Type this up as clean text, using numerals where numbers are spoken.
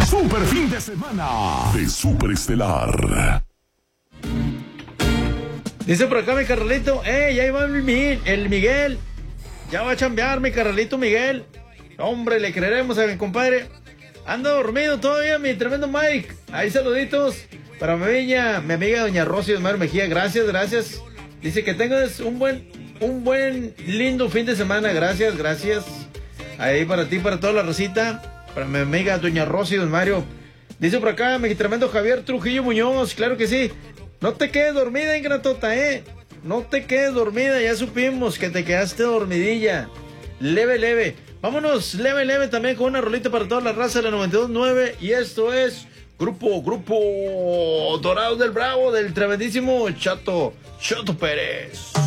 Super fin de semana de Super Estelar. Dice por acá mi carnalito, ya iba el Miguel. Ya va a chambear mi carnalito Miguel. Hombre, le creeremos a mi compadre. Anda dormido todavía mi tremendo Mike. Ahí saluditos para mi amiga doña Rosy Osmar Mejía. Gracias. Dice que tengas un buen lindo fin de semana. Gracias. Ahí para ti, para toda la racita. Para mi amiga doña Rosy Don Mario. Dice por acá mi tremendo Javier Trujillo Muñoz. Claro que sí. No te quedes dormida, ingratota, No te quedes dormida, ya supimos que te quedaste dormidilla. Leve. Vámonos, leve también con una rolita para toda la raza de la 92.9. Y esto es Grupo Dorado del Bravo, del tremendísimo Chato Pérez.